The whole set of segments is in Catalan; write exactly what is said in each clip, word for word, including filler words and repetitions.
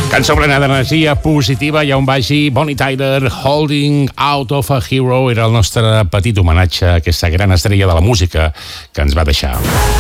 Cançó plena d'energia positiva, hi ha un vagi. Bonnie Tyler, Holding Out of a Hero, era el nostre petit homenatge a aquesta gran estrella de la música que ens va deixar.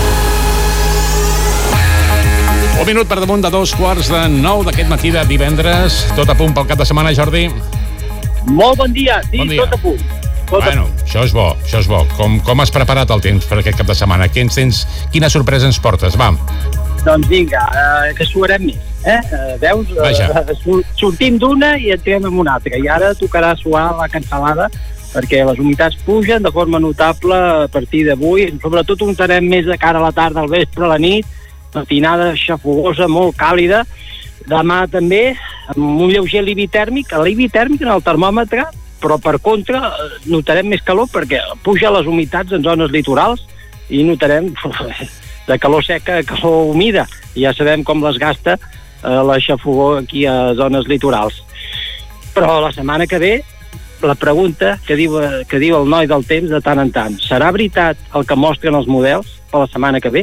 Un minut per damunt de dos quarts de nou d'aquest matí de divendres. Tot a punt pel cap de setmana, Jordi? Molt bon dia, sí, bon dia. Tot a punt. Tot bueno, a punt. això és bo, això és bo. Com, com has preparat el temps per aquest cap de setmana? Què ens tens, quina sorpresa ens portes? Va. Doncs vinga, eh, que suarem més, eh? eh veus? Eh, sortim d'una i entrem en una altra, i ara tocarà suar la cansalada, perquè les humitats pugen de forma notable a partir d'avui, sobretot ho notarem més de cara a la tarda, al vespre, a la nit, matinada xafogosa, molt càlida. Demà també, amb un lleuger alivi tèrmic, alivi tèrmic en el termòmetre, però per contra notarem més calor perquè puja les humitats en zones litorals i notarem de calor seca a calor humida. I ja sabem com les gasta eh, la xafogó aquí a zones litorals. Però la setmana que ve, la pregunta que diu, que diu el noi del temps de tant en tant, serà veritat el que mostren els models per la setmana que ve?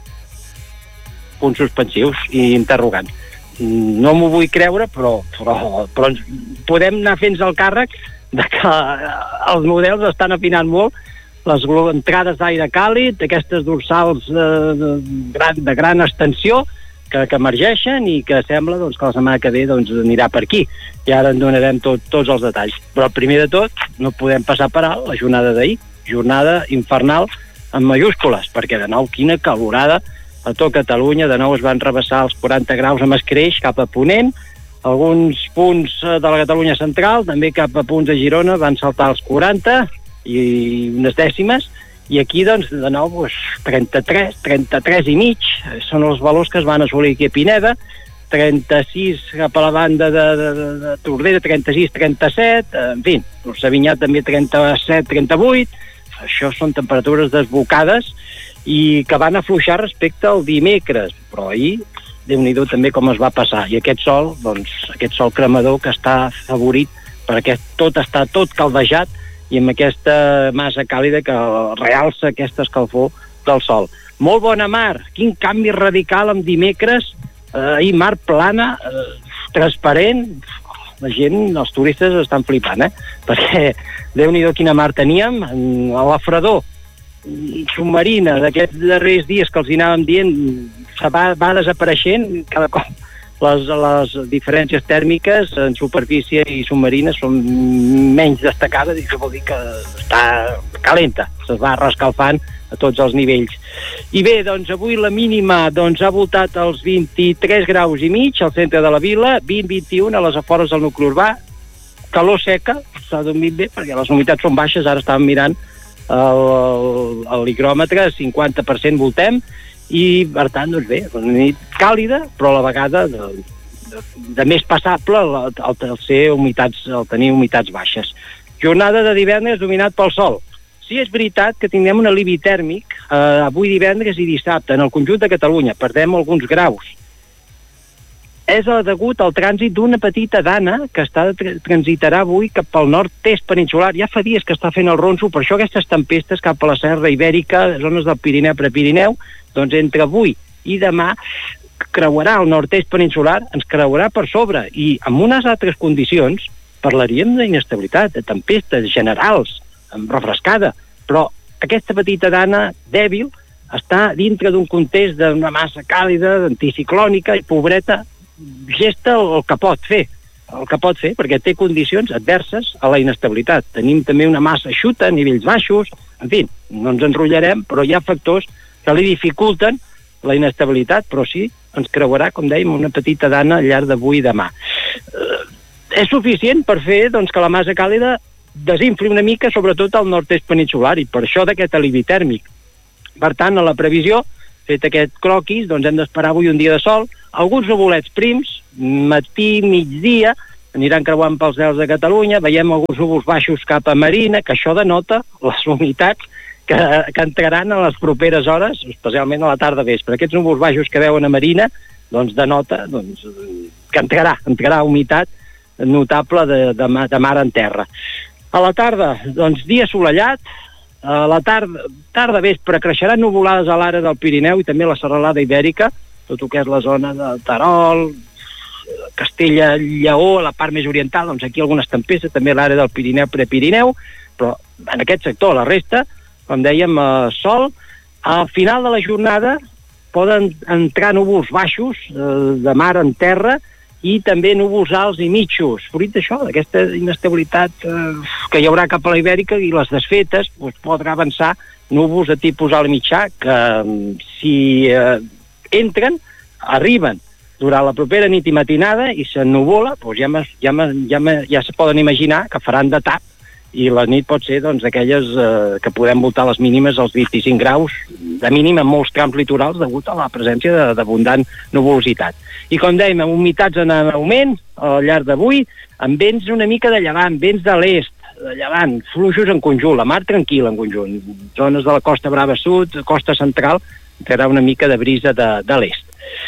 Punts suspensius i interrogants. No m'ho vull creure, però, però, però podem anar fent-nos el càrrec de que els models estan afinant molt, les entrades d'aire càlid, aquestes dorsals eh, de, gran, de gran extensió que, que emergeixen i que sembla doncs, que la setmana que ve doncs, anirà per aquí. I ara en donarem tot, tots els detalls. Però primer de tot no podem passar per alt la jornada d'ahir, jornada infernal en majúscules, perquè de nou quina calorada a tot Catalunya, de nou es van rebassar els quaranta graus amb escreix cap a Ponent, alguns punts de la Catalunya central, també cap a punts de Girona van saltar els quaranta i unes dècimes, i aquí doncs de nou doncs, trenta-tres, trenta-tres i mig són els valors que es van assolir aquí a Pineda, trenta-sis cap a la banda de, de, de, de Tordera, trenta-sis, trenta-set, en fi, el Savinyà també trenta-set, trenta-vuit, això són temperatures desbocades i que van afluixar respecte al dimecres, però ahir Déu-n'hi-do també com es va passar, i aquest sol, doncs, aquest sol cremador que està favorit perquè tot està tot caldejat i amb aquesta massa càlida que realça aquesta escalfor del sol. Molt bona mar, quin canvi radical amb dimecres, eh, ahir mar plana, eh, transparent, la gent, els turistes estan flipant, eh? Perquè Déu-n'hi-do quina mar teníem, a la fredor submarina d'aquests darrers dies que els hi anàvem dient, va, va desapareixent cada cop. Les, les diferències tèrmiques en superfície i submarina són menys destacades i això vol dir que està calenta, es va rescalfant a tots els nivells. I bé, doncs avui la mínima doncs, ha voltat als vint-i-tres graus i mig al centre de la vila, vint a vint i un a les afores del nucli urbà, calor seca, s'ha dormit bé perquè les humitats són baixes, ara estàvem mirant l'higròmetre, cinquanta per cent voltem, i per tant, doncs bé, una nit càlida, però a la vegada de, de, de més passable el, el, el, ser humitats, el tenir humitats baixes. Jornada de divendres dominat pel sol. Sí, és veritat que tindrem un alivi tèrmic eh, avui divendres i dissabte en el conjunt de Catalunya, perdem alguns graus. És degut al trànsit d'una petita dana que està transitarà avui cap al nord-est peninsular. Ja fa dies que està fent el ronso, per això aquestes tempestes cap a la Serra Ibèrica, zones del Pirineu, Prepirineu, doncs entre avui i demà creuarà el nord-est peninsular, ens creuarà per sobre, i amb unes altres condicions parlaríem d'inestabilitat, de tempestes generals, amb refrescada, però aquesta petita dana dèbil està dintre d'un context d'una massa càlida, anticiclònica, i pobreta gesta el que pot fer, el que pot fer, perquè té condicions adverses a la inestabilitat. Tenim també una massa eixuta a nivells baixos, en fi, no ens enrotllarem, però hi ha factors que li dificulten la inestabilitat, però sí ens creuarà, com dèiem, una petita dana al llarg d'avui i demà. Eh, és suficient per fer doncs, que la massa càlida desinfli una mica, sobretot al nord-est peninsular, i per això d'aquest alivi tèrmic. Per tant, a la previsió, fet aquest croquis, doncs hem d'esperar avui un dia de sol, alguns nuvolets prims, matí, migdia, aniran creuant pels cels de Catalunya, veiem alguns núvols baixos cap a Marina, que això denota les humitats que, que entraran a les properes hores, especialment a la tarda vespre. Aquests núvols baixos que veuen a Marina, doncs denota doncs, que entrarà, entrarà humitat notable de, de, de mar en terra. A la tarda, doncs, dia assolellat, a la tarda, tarda vespre creixeran nuvolades a l'àrea del Pirineu i també la serralada ibèrica, tot el que és la zona de Terol, Castella, Lleó, a la part més oriental, doncs aquí algunes tempestes, també l'àrea del Pirineu, Prepirineu, però en aquest sector, la resta, com dèiem, eh, sol. Al final de la jornada poden entrar núvols baixos, eh, de mar en terra, i també núvols alts i mitjos. Fruit d'això, d'aquesta inestabilitat eh, que hi haurà cap a la Ibèrica i les desfetes, doncs podrà avançar núvols de tipus alt i mitjà que, si eh, entren, arriben durant la propera nit i matinada i s'ennuvola, doncs ja, ja, ja, ja se poden imaginar que faran de tap i la nit pot ser doncs, aquelles eh, que podem voltar les mínimes als vint-i-cinc graus de mínim en molts camps litorals degut a la presència d'abundant nuvolositat. I com dèiem, amb humitats en augment al llarg d'avui, amb vents una mica de llevant, vents de l'est, de llevant, fluixos en conjunt, la mar tranquil·la en conjunt. Zones de la Costa Brava Sud, Costa Central, tindrà una mica de brisa de, de l'est.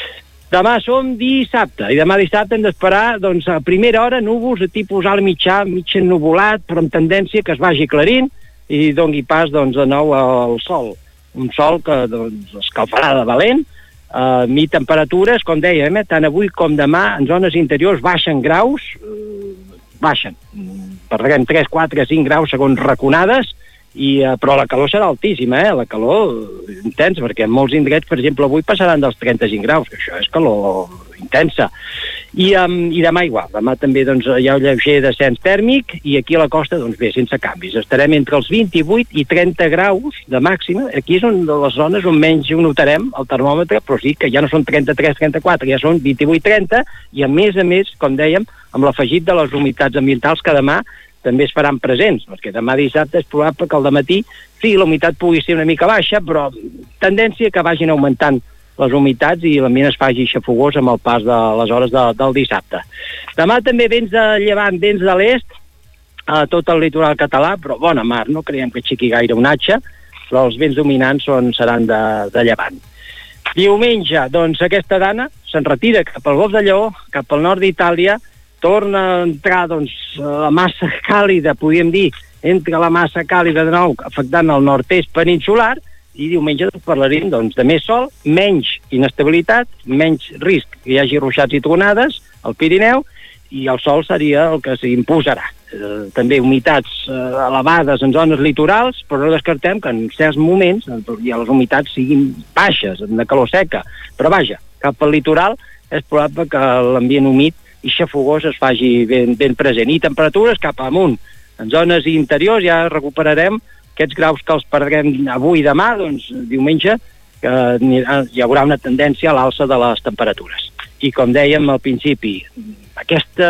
Demà som dissabte, i demà dissabte hem d'esperar, doncs, a primera hora, núvols de tipus alt mitjà, mig ennuvolat, però amb tendència que es vagi aclarint i doni pas, doncs, de nou al sol. Un sol que, doncs, escalfarà de valent, eh, mi temperatures, com dèiem, eh, tant avui com demà, en zones interiors baixen graus, eh, baixen, perdrem tres, quatre, cinc graus segons raconades, i, eh, però la calor serà altíssima, eh? La calor intensa, perquè en molts indrets, per exemple, avui passaran dels trenta-cinc graus, que això és calor intensa. I, um, i demà igual, demà també doncs, hi ha un lleuger descens tèrmic i aquí a la costa, doncs bé, sense canvis. Estarem entre els vint-i-vuit i trenta graus de màxima. Aquí és una de les zones on menys ho notarem, el termòmetre, però sí que ja no són trenta-tres trenta-quatre, ja són vint-i-vuit trenta i a més a més, com dèiem, amb l'afegit de les humitats ambientals que demà també es faran presents, perquè demà dissabte és probable que al dematí, sí, la humitat pugui ser una mica baixa, però tendència que vagin augmentant les humitats i l'ambient es faci xafogós amb el pas de les hores de, del dissabte. Demà també vents de llevant, vents de l'est, a tot el litoral català, però bona mar, no creiem que aixequi gaire onatge, però els vents dominants són, seran de, de llevant. Diumenge, doncs aquesta dana se'n retira cap al Golf de Lleó, cap al nord d'Itàlia, torna a entrar doncs, la massa càlida, podríem dir, entra la massa càlida de nou afectant el nord-est peninsular i diumenge doncs, parlarem doncs, de més sol, menys inestabilitat, menys risc que hi hagi ruixats i tronades al Pirineu i el sol seria el que s'imposarà. Eh, també humitats eh, elevades en zones litorals, però no descartem que en certs moments ja les humitats siguin baixes, de calor seca, però vaja, cap al litoral és probable que l'ambient humit i xafogós es faci ben, ben present. I temperatures cap amunt. En zones interiors ja recuperarem aquests graus que els perdrem avui i demà, doncs diumenge, que hi haurà una tendència a l'alça de les temperatures. I com dèiem al principi, aquesta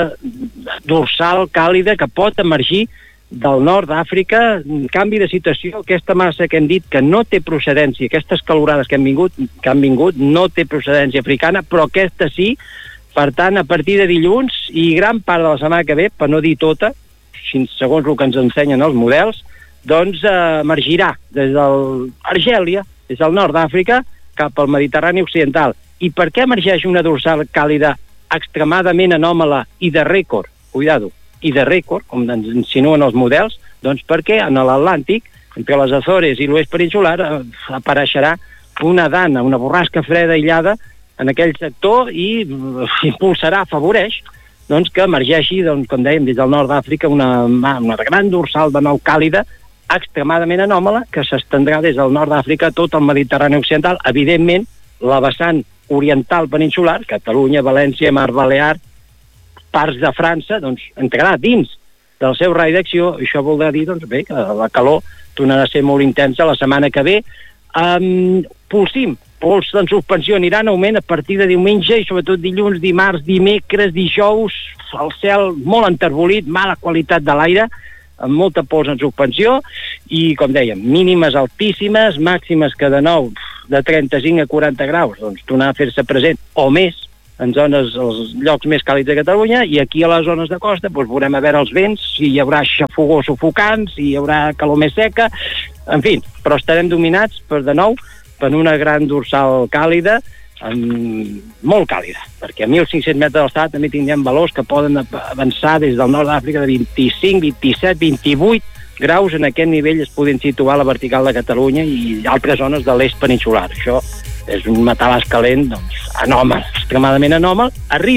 dorsal càlida que pot emergir del nord d'Àfrica, canvi de situació, aquesta massa que hem dit que no té procedència, aquestes calorades que han vingut, que han vingut no té procedència africana, però aquesta sí. Per tant, a partir de dilluns i gran part de la setmana que ve, per no dir tota, segons el que ens ensenyen els models, doncs eh, emergirà des del Argèlia, des del nord d'Àfrica, cap al Mediterrani occidental. I per què emergeix una dorsal càlida extremadament anòmala i de rècord? Cuidado, i de rècord, com ens insinuen els models, doncs perquè en l'Atlàntic, entre les Azores i l'oest peninsular, eh, apareixerà una dana, una borrasca freda aïllada en aquell sector i impulsarà, afavoreix, doncs que emergeixi, doncs, com dèiem, des del nord d'Àfrica una, una gran dorsal de nou càlida extremadament anòmala que s'estendrà des del nord d'Àfrica a tot el Mediterrani occidental. Evidentment, la vessant oriental peninsular, Catalunya, València, Mar Balear, parts de França, doncs entrarà dins del seu rai d'acció. Això voldrà dir, doncs bé, que la calor tornarà a ser molt intensa la setmana que ve. Um, pulsim, pols en suspensió aniran en augment a partir de diumenge i sobretot dilluns, dimarts, dimecres, dijous, el cel molt enterbolit, mala qualitat de l'aire, amb molta pols en suspensió i, com dèiem, mínimes altíssimes, màximes que de nou de trenta-cinc a quaranta graus, doncs tornar a fer-se present o més en zones, els llocs més càlids de Catalunya, i aquí a les zones de costa doncs veurem a veure els vents, si hi haurà xafogor sufocant, si hi haurà calor més seca, en fi, però estarem dominats per, de nou, per una gran dorsal càlida, um, molt càlida, perquè a mil cinc-cents metres d'alçada també tindrem valors que poden avançar des del nord d'Àfrica de vint-i-cinc, vint-i-set, vint-i-vuit graus. En aquest nivell es poden situar la vertical de Catalunya i altres zones de l'est peninsular. Això és un matalàs calent, doncs, anòmal, extremadament anòmal. Arriba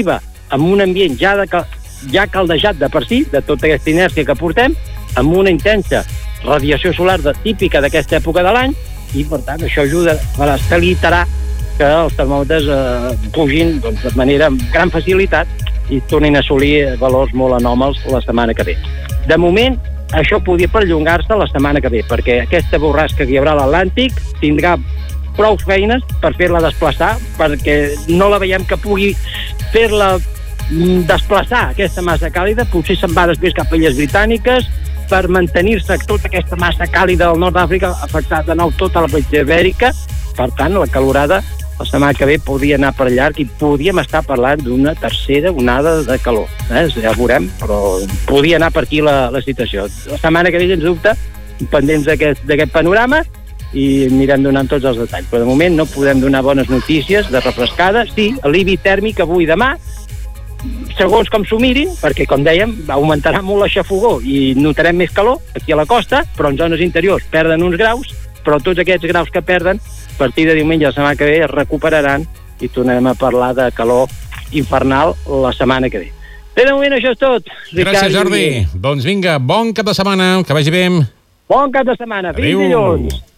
amb un ambient ja, de, ja caldejat de per si, de tota aquesta inèrcia que portem, amb una intensa radiació solar de, típica d'aquesta època de l'any, i per tant això ajuda a facilitar que els termòmetres eh, pugin doncs, de manera amb gran facilitat i tornin a assolir valors molt anòmals la setmana que ve. De moment, això podria perllongar-se la setmana que ve, perquè aquesta borrasca que hi haurà a l'Atlàntic tindrà prou feines per fer-la desplaçar, perquè no la veiem que pugui fer-la desplaçar aquesta massa càlida, potser se'n va després cap a Illes Britàniques per mantenir-se tota aquesta massa càlida del nord d'Àfrica afectat de nou tota la península Ibèrica. Per tant, la calorada la setmana que ve podria anar per llarg i podríem estar parlant d'una tercera onada de calor. Eh? Ja ho veurem, però podria anar per aquí la, la situació. La setmana que ve, sens dubte, pendents d'aquest, d'aquest panorama, i anirem donant tots els detalls. Però de moment no podem donar bones notícies de refrescada. Sí, alivi tèrmic avui i demà, segons com s'ho mirin, perquè, com dèiem, augmentarà molt la xafogor i notarem més calor aquí a la costa, però en zones interiors perden uns graus, però tots aquests graus que perden, a partir de diumenge la setmana que ve es recuperaran i tornarem a parlar de calor infernal la setmana que ve. Bé, de moment això és tot. Ricard, gràcies, Jordi. Doncs vinga, bon cap de setmana, que vagi bé. Bon cap de setmana. Fins dilluns.